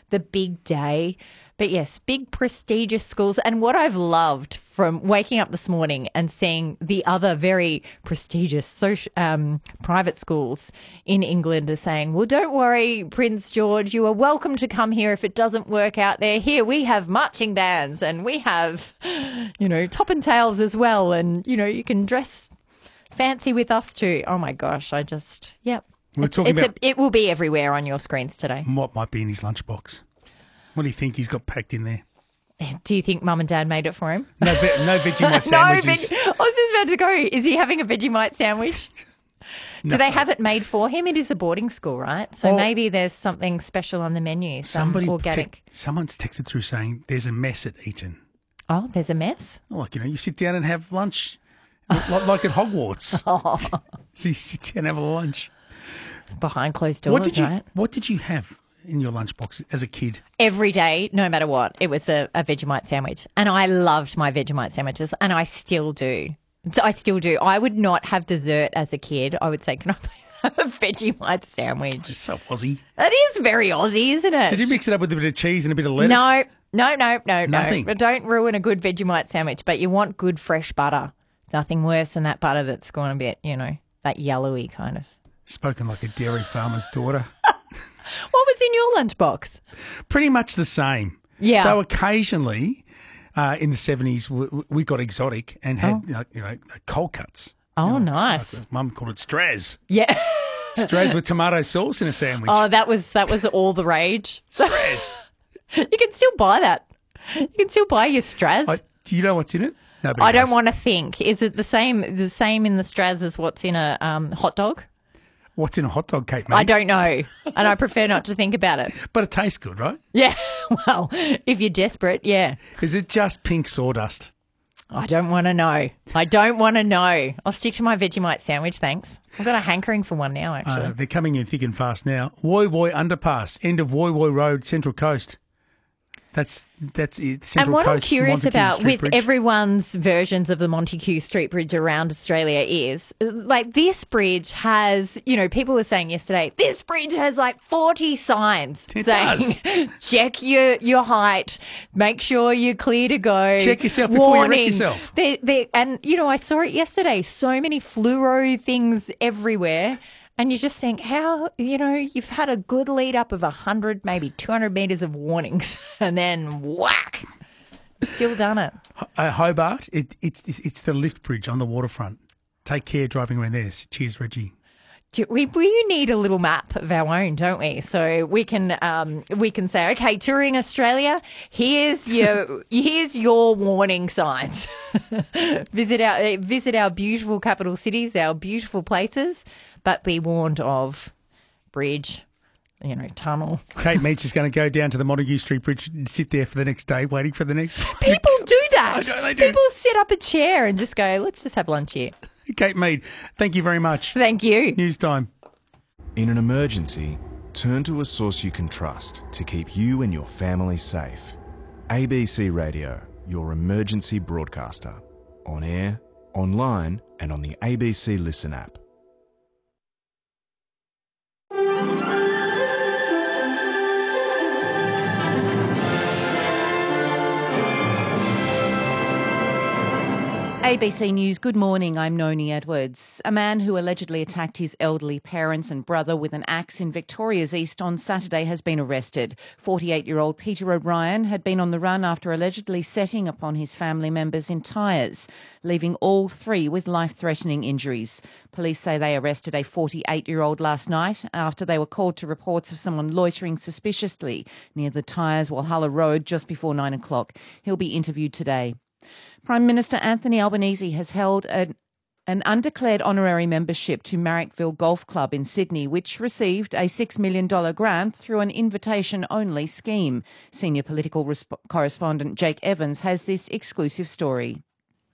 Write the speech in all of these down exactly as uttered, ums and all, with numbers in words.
the big day. But yes, big prestigious schools. And what I've loved from waking up this morning and seeing the other very prestigious social, um, private schools in England are saying, well, don't worry, Prince George, you are welcome to come here if it doesn't work out there. Here we have marching bands and we have, you know, top and tails as well. And, you know, you can dress fancy with us too. Oh, my gosh. I just, yep. We're it's, talking it's about a, it will be everywhere on your screens today. what might be in his lunchbox. What do you think he's got packed in there? Do you think Mum and Dad made it for him? No, ve- no Vegemite sandwiches. No, veg- I was just about to go. Is he having a Vegemite sandwich? Do No. they have it made for him? It is a boarding school, right? So Oh. maybe there's something special on the menu, some Somebody organic. te- someone's texted through saying there's a mess at Eton. Oh, there's a mess? Like, you know, you sit down and have lunch like, like at Hogwarts. Oh, So you sit down and have a lunch. it's behind closed doors, What did you right? What did you have in your lunchbox as a kid? Every day, no matter what, it was a, a Vegemite sandwich. And I loved my Vegemite sandwiches, and I still do. So I still do. I would not have dessert as a kid. I would say, can I please have a Vegemite sandwich? It's so Aussie. That is very Aussie, isn't it? Did you mix it up with a bit of cheese and a bit of lettuce? No, no, no, no, Nothing. no. But don't ruin a good Vegemite sandwich. But you want good fresh butter. Nothing worse than that butter that's gone a bit, you know, that yellowy kind of. Spoken like a dairy farmer's daughter. What was in your lunchbox? Pretty much the same. Yeah. Though occasionally uh, in the seventies we, we got exotic and had, Oh. you know, you know, cold cuts. Oh, You know, nice. like Mum called it Straz. Yeah. Straz with tomato sauce in a sandwich. Oh, that was that was all the rage. Straz. You can still buy that. You can still buy your Straz. I, do you know what's in it? Nobody I don't knows. want to think. Is it the same the same in the Straz as what's in a um, hot dog? What's in a hot dog cake, mate? I don't know, and I prefer not to think about it. But it tastes good, right? Yeah, well, if you're desperate, yeah. Is it just pink sawdust? I don't want to know. I don't want to know. I'll stick to my Vegemite sandwich, thanks. I've got a hankering for one now, actually. Uh, they're coming in thick and fast now. Woy Woy Underpass, end of Woy Woy Road, Central Coast. That's that's it. Central And what Coast, I'm curious Montague about Street with Bridge. everyone's versions of the Montague Street Bridge around Australia is, like, this bridge has, you know, people were saying yesterday, this bridge has like forty signs It saying, check your, your height, make sure you're clear to go. Check yourself before you wreck warning. yourself. They, they, and, you know, I saw it yesterday, so many fluoro things everywhere. And you just think, how, you know, you've had a good lead up of one hundred, maybe two hundred metres of warnings, and then whack, still done it. Uh, Hobart, it, it's it's the lift bridge on the waterfront. Take care driving around there. Cheers, Reggie. Do- We, we need a little map of our own, don't we? So we can um, we can say, okay, touring Australia, here's your here's your warning signs. visit our visit our beautiful capital cities, our beautiful places, but be warned of bridge, you know, tunnel. Kate Meach is going to go down to the Montague Street Bridge and sit there for the next day waiting for the next. People do that. I know they do. People sit up a chair and just go, let's just have lunch here. Kate Mead, thank you very much. Thank you. News time. In an emergency, turn to a source you can trust to keep you and your family safe. A B C Radio, your emergency broadcaster. On air, online, and on the A B C Listen app. A B C News, good morning, I'm Noni Edwards. A man who allegedly attacked his elderly parents and brother with an axe in Victoria's East on Saturday has been arrested. forty-eight-year-old Peter O'Brien had been on the run after allegedly setting upon his family members in tyres, leaving all three with life-threatening injuries. Police say they arrested a forty-eight-year-old last night after they were called to reports of someone loitering suspiciously near the Tyres Walhalla Road just before nine o'clock. He'll be interviewed today. Prime Minister Anthony Albanese has held an, an undeclared honorary membership to Marrickville Golf Club in Sydney, which received a six million dollars grant through an invitation-only scheme. Senior political resp- correspondent Jake Evans has this exclusive story.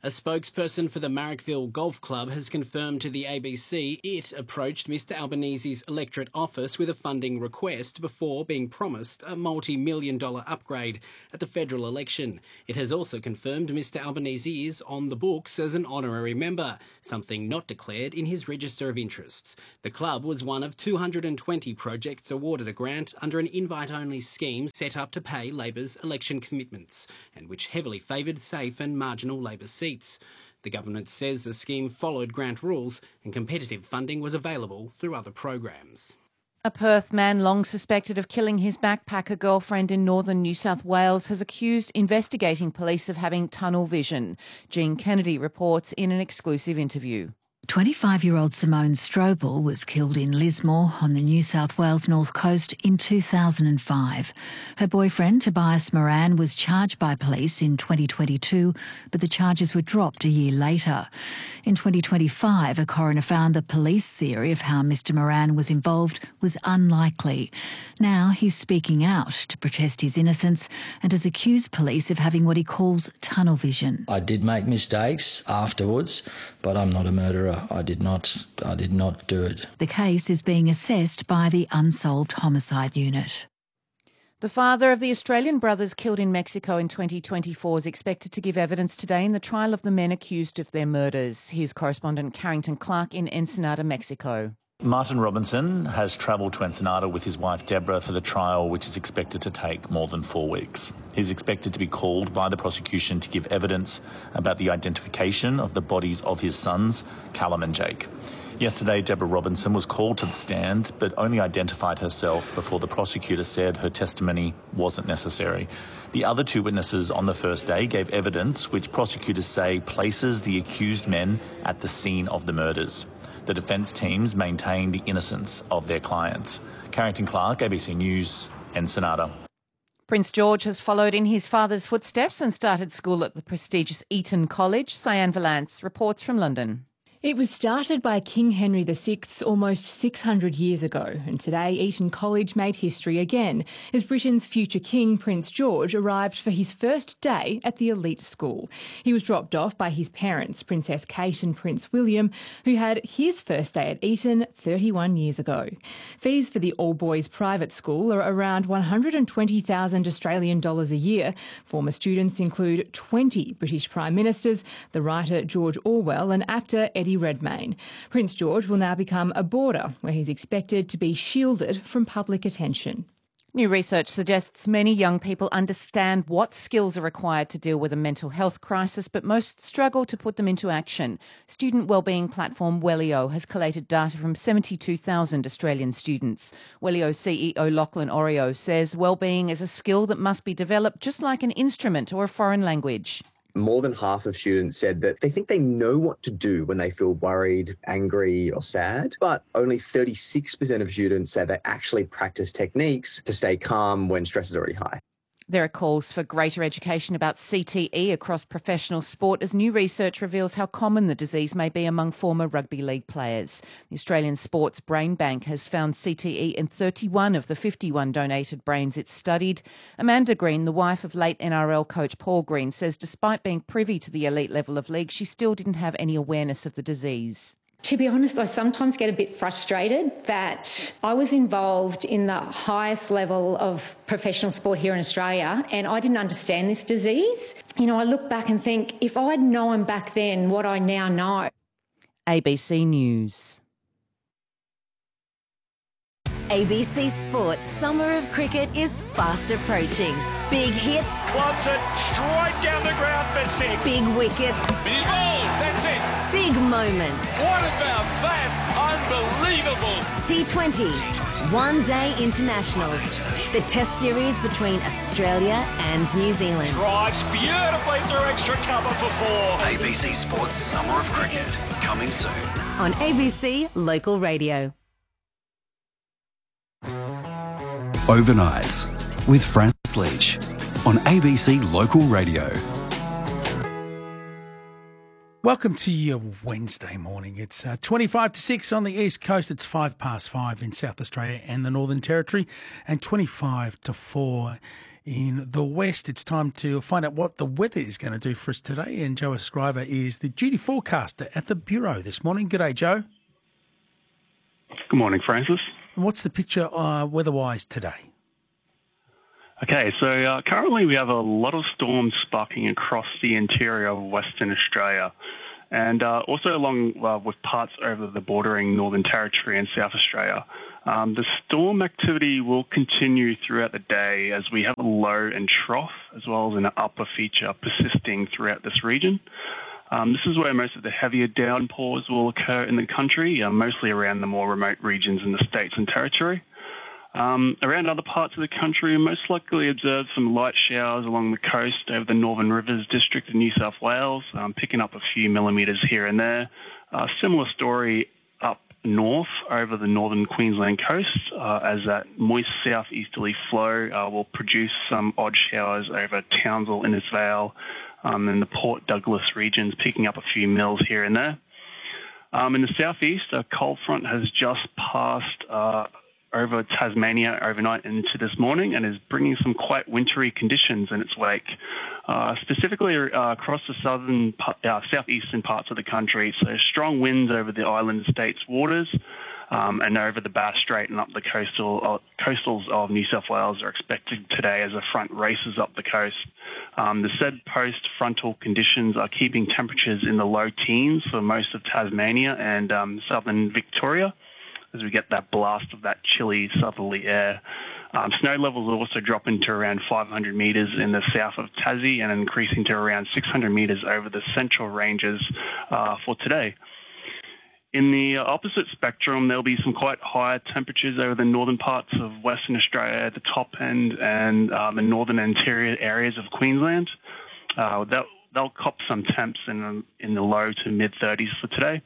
A spokesperson for the Marrickville Golf Club has confirmed to the A B C it approached Mr Albanese's electorate office with a funding request before being promised a multi-million dollar upgrade at the federal election. It has also confirmed Mr Albanese is on the books as an honorary member, something not declared in his register of interests. The club was one of two hundred twenty projects awarded a grant under an invite-only scheme set up to pay Labor's election commitments, and which heavily favoured safe and marginal Labor seats. The government says the scheme followed grant rules and competitive funding was available through other programs. A Perth man long suspected of killing his backpacker girlfriend in northern New South Wales has accused investigating police of having tunnel vision. Jean Kennedy reports in an exclusive interview. twenty-five-year-old Simone Strobel was killed in Lismore on the New South Wales North Coast in two thousand five. Her boyfriend, Tobias Moran, was charged by police in twenty twenty-two, but the charges were dropped a year later. In twenty twenty-five, a coroner found the police theory of how Mister Moran was involved was unlikely. Now he's speaking out to protest his innocence and has accused police of having what he calls tunnel vision. I did make mistakes afterwards, but I'm not a murderer. I did not, I did not do it. The case is being assessed by the Unsolved Homicide Unit. The father of the Australian brothers killed in Mexico in twenty twenty-four is expected to give evidence today in the trial of the men accused of their murders. Here's correspondent Carrington Clark in Ensenada, Mexico. Martin Robinson has travelled to Ensenada with his wife Deborah for the trial, which is expected to take more than four weeks. He's expected to be called by the prosecution to give evidence about the identification of the bodies of his sons, Callum and Jake. Yesterday, Deborah Robinson was called to the stand, but only identified herself before the prosecutor said her testimony wasn't necessary. The other two witnesses on the first day gave evidence which prosecutors say places the accused men at the scene of the murders. The defence teams maintain the innocence of their clients. Carrington Clark, A B C News, Ensenada. Prince George has followed in his father's footsteps and started school at the prestigious Eton College. Cyan Valance reports from London. It was started by King Henry the Sixth almost six hundred years ago, and today Eton College made history again as Britain's future king, Prince George, arrived for his first day at the elite school. He was dropped off by his parents, Princess Kate and Prince William, who had his first day at Eton thirty-one years ago. Fees for the all-boys private school are around one hundred twenty thousand Australian dollars a year. Former students include twenty British Prime Ministers, the writer George Orwell and actor Eddie Redmayne. Prince George will now become a boarder, where he's expected to be shielded from public attention. New research suggests many young people understand what skills are required to deal with a mental health crisis, but most struggle to put them into action. Student wellbeing platform Wellio has collated data from seventy-two thousand Australian students. Wellio C E O Lachlan Oreo says wellbeing is a skill that must be developed just like an instrument or a foreign language. More than half of students said that they think they know what to do when they feel worried, angry or sad, but only thirty-six percent of students say they actually practice techniques to stay calm when stress is already high. There are calls for greater education about C T E across professional sport as new research reveals how common the disease may be among former rugby league players. The Australian Sports Brain Bank has found C T E in thirty-one of the fifty-one donated brains it studied. Amanda Green, the wife of late N R L coach Paul Green, says despite being privy to the elite level of league, she still didn't have any awareness of the disease. To be honest, I sometimes get a bit frustrated that I was involved in the highest level of professional sport here in Australia and I didn't understand this disease. You know, I look back and think, if I'd known back then what I now know. A B C News. A B C Sports Summer of Cricket is fast approaching. Big hits. Wants it straight down the ground for six. Big wickets. He's bowled. That's it. Big moments. What about that? Unbelievable. T twenty. One Day Internationals. The test series between Australia and New Zealand. Drives beautifully through extra cover for four. A B C Sports Summer of Cricket. Coming soon. On A B C Local Radio. Overnights with Francis Leach on A B C Local Radio. Welcome to your Wednesday morning. It's uh, twenty-five to six on the East Coast. It's five past five in South Australia and the Northern Territory, and twenty-five to four in the West. It's time to find out what the weather is going to do for us today. And Joe Escriva is the duty forecaster at the Bureau this morning. G'day, Joe. Good morning, Francis. What's the picture uh, weather-wise today? Okay, so uh, currently we have a lot of storms sparking across the interior of Western Australia, and uh, also along uh, with parts over the bordering Northern Territory and South Australia. Um, the storm activity will continue throughout the day as we have a low and trough, as well as an upper feature persisting throughout this region. Um, this is where most of the heavier downpours will occur in the country, uh, mostly around the more remote regions in the states and territory. Um, around other parts of the country, we most likely observe some light showers along the coast over the Northern Rivers District of New South Wales, um, picking up a few millimetres here and there. Uh, similar story up north over the northern Queensland coast, uh, as that moist southeasterly flow uh, will produce some odd showers over Townsville, Innisfail, um, and the Port Douglas regions, picking up a few mils here and there. Um, in the southeast, a cold front has just passed uh, over Tasmania overnight into this morning and is bringing some quite wintry conditions in its wake, uh, specifically uh, across the southern, uh, southeastern parts of the country. So strong winds over the island states' waters um, and over the Bass Strait and up the coastal uh, coastals of New South Wales are expected today as a front races up the coast. Um, the said post-frontal conditions are keeping temperatures in the low teens for most of Tasmania and um, southern Victoria, as we get that blast of that chilly southerly air. Um, snow levels will also drop into around five hundred metres in the south of Tassie and increasing to around six hundred metres over the central ranges uh, for today. In the opposite spectrum, there'll be some quite higher temperatures over the northern parts of Western Australia at the top end and uh, the northern interior areas of Queensland. Uh, they'll, they'll cop some temps in, in the low to mid-thirties for today.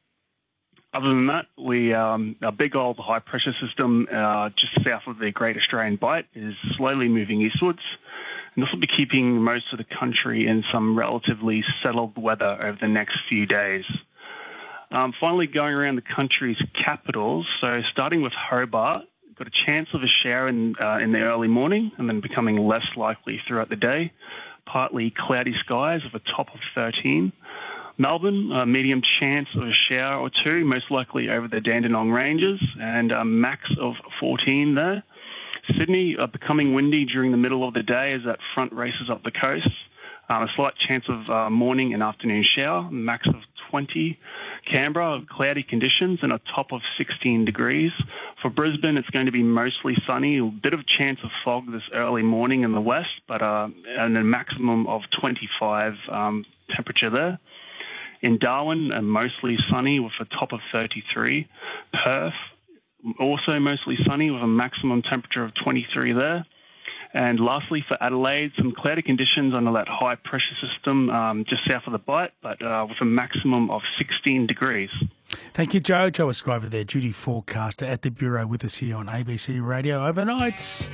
Other than that, we um, a big old high-pressure system uh, just south of the Great Australian Bight is slowly moving eastwards, and this will be keeping most of the country in some relatively settled weather over the next few days. Um, finally, going around the country's capitals, so starting with Hobart, got a chance of a shower in, uh, in the early morning and then becoming less likely throughout the day. Partly cloudy skies with a top of thirteen. Melbourne, a medium chance of a shower or two, most likely over the Dandenong Ranges, and a max of fourteen there. Sydney, uh, becoming windy during the middle of the day as that front races up the coast. Um, a slight chance of uh, morning and afternoon shower, max of twenty. Canberra, cloudy conditions and a top of sixteen degrees. For Brisbane, it's going to be mostly sunny, a bit of chance of fog this early morning in the west, but uh, and a maximum of twenty-five um, temperature there. In Darwin, uh, mostly sunny with a top of thirty-three. Perth, also mostly sunny with a maximum temperature of twenty-three there. And lastly, for Adelaide, some cloudy conditions under that high-pressure system um, just south of the Bight, but uh, with a maximum of sixteen degrees. Thank you, Joe. Joe Escriva there, duty forecaster at the Bureau with us here on A B C Radio overnights.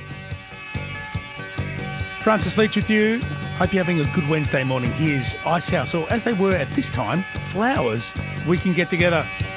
Francis Leach with you. Hope you're having a good Wednesday morning. Here's Icehouse, or as they were at this time, Flowers. We Can Get Together.